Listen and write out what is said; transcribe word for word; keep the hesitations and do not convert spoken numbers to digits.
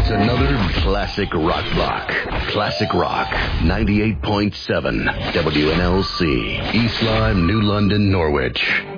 It's another classic rock block. Classic Rock, ninety-eight point seven W N L C, East Lyme, New London, Norwich.